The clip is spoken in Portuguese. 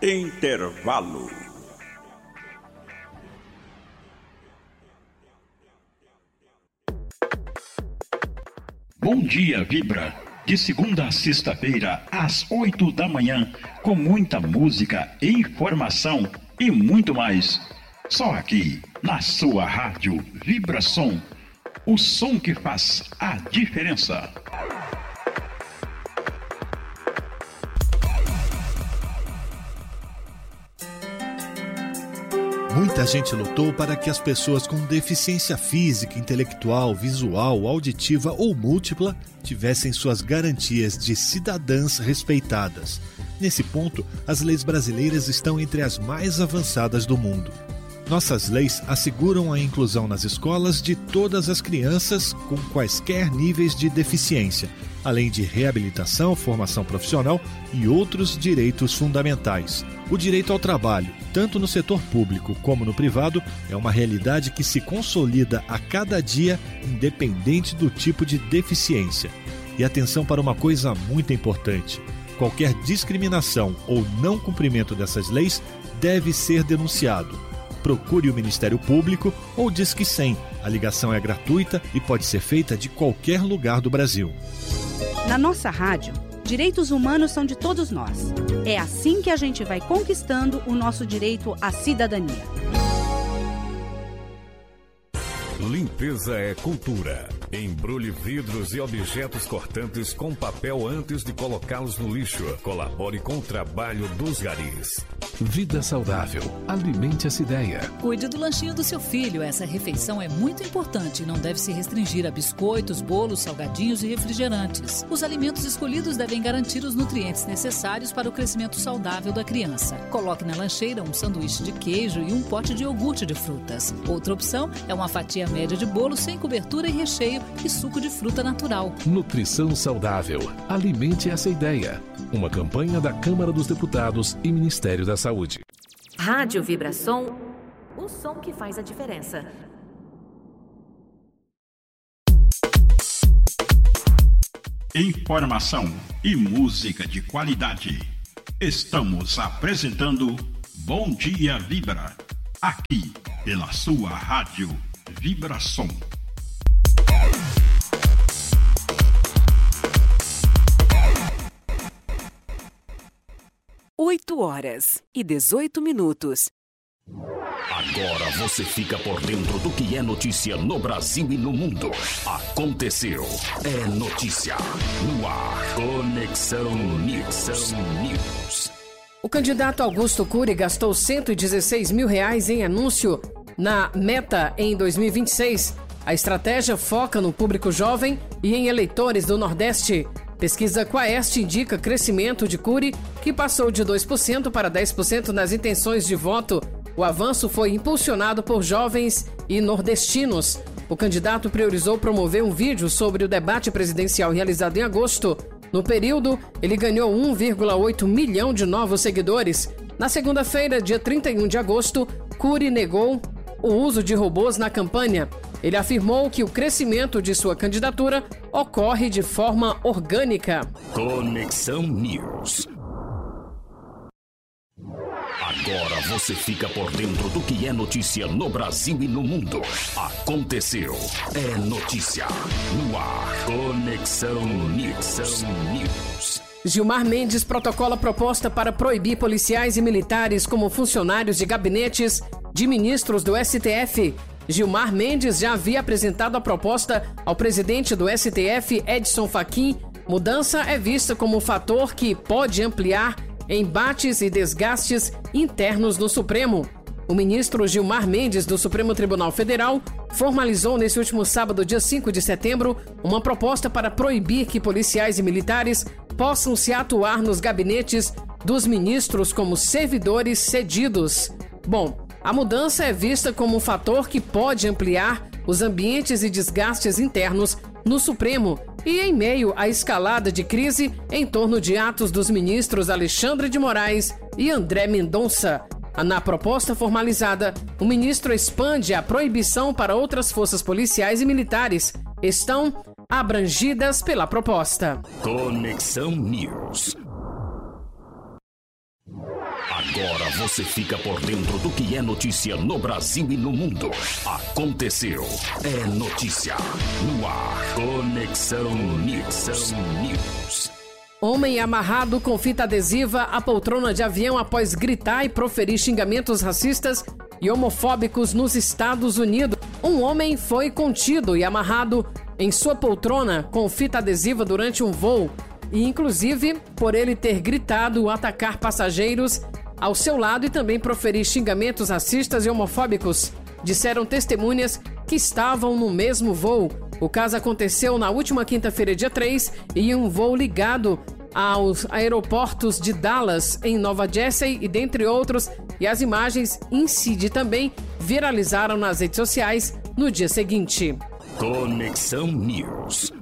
Intervalo. Bom dia, Vibra. De segunda a sexta-feira, às 8 da manhã, com muita música, informação e muito mais. Só aqui, na sua rádio Vibração. O som que faz a diferença. Muita gente lutou para que as pessoas com deficiência física, intelectual, visual, auditiva ou múltipla tivessem suas garantias de cidadãs respeitadas. Nesse ponto, as leis brasileiras estão entre as mais avançadas do mundo. Nossas leis asseguram a inclusão nas escolas de todas as crianças com quaisquer níveis de deficiência, além de reabilitação, formação profissional e outros direitos fundamentais. O direito ao trabalho, tanto no setor público como no privado, é uma realidade que se consolida a cada dia, independente do tipo de deficiência. E atenção para uma coisa muito importante: qualquer discriminação ou não cumprimento dessas leis deve ser denunciado. Procure o Ministério Público ou Disque 100. A ligação é gratuita e pode ser feita de qualquer lugar do Brasil. Na nossa rádio, direitos humanos são de todos nós. É assim que a gente vai conquistando o nosso direito à cidadania. Limpeza é cultura. Embrulhe vidros e objetos cortantes com papel antes de colocá-los no lixo. Colabore com o trabalho dos garis. Vida saudável. Alimente essa ideia. Cuide do lanchinho do seu filho. Essa refeição é muito importante e não deve se restringir a biscoitos, bolos, salgadinhos e refrigerantes. Os alimentos escolhidos devem garantir os nutrientes necessários para o crescimento saudável da criança. Coloque na lancheira um sanduíche de queijo e um pote de iogurte de frutas. Outra opção é uma fatia média de bolo sem cobertura e recheio e suco de fruta natural. Nutrição saudável. Alimente essa ideia. Uma campanha da Câmara dos Deputados e Ministério da Saúde. Rádio Vibração, o som que faz a diferença. Informação e música de qualidade. Estamos apresentando Bom Dia Vibra, aqui pela sua rádio Vibração. 8h18. Agora você fica por dentro do que é notícia no Brasil e no mundo. Aconteceu. É notícia. No ar. Conexão News. O candidato Augusto Cury gastou R$116 mil em anúncio na Meta em 2026. A estratégia foca no público jovem e em eleitores do Nordeste. Pesquisa Quaest indica crescimento de Cury, que passou de 2% para 10% nas intenções de voto. O avanço foi impulsionado por jovens e nordestinos. O candidato priorizou promover um vídeo sobre o debate presidencial realizado em agosto. No período, ele ganhou 1,8 milhão de novos seguidores. Na segunda-feira, dia 31 de agosto, Cury negou o uso de robôs na campanha. Ele afirmou que o crescimento de sua candidatura ocorre de forma orgânica. Conexão News. Agora você fica por dentro do que é notícia no Brasil e no mundo. Aconteceu. É notícia. No ar. Conexão News. Gilmar Mendes protocola proposta para proibir policiais e militares como funcionários de gabinetes de ministros do STF. Gilmar Mendes já havia apresentado a proposta ao presidente do STF, Edson Fachin. Mudança é vista como um fator que pode ampliar embates e desgastes internos no Supremo. O ministro Gilmar Mendes, do Supremo Tribunal Federal, formalizou nesse último sábado, dia 5 de setembro, uma proposta para proibir que policiais e militares possam se atuar nos gabinetes dos ministros como servidores cedidos. Bom, a mudança é vista como um fator que pode ampliar os ambientes e desgastes internos no Supremo e em meio à escalada de crise em torno de atos dos ministros Alexandre de Moraes e André Mendonça. Na proposta formalizada, o ministro expande a proibição para outras forças policiais e militares. Estão abrangidas pela proposta. Conexão News. Agora você fica por dentro do que é notícia no Brasil e no mundo. Aconteceu. É notícia. No ar. Conexão News. Homem amarrado com fita adesiva à poltrona de avião após gritar e proferir xingamentos racistas e homofóbicos nos Estados Unidos. Um homem foi contido e amarrado em sua poltrona com fita adesiva durante um voo e, inclusive, por ele ter gritado, atacar passageiros ao seu lado e também proferir xingamentos racistas e homofóbicos, disseram testemunhas que estavam no mesmo voo. O caso aconteceu na última quinta-feira, dia 3, em um voo ligado aos aeroportos de Dallas, em Nova Jersey, e dentre outros, e as imagens em si também viralizaram nas redes sociais no dia seguinte. Conexão News.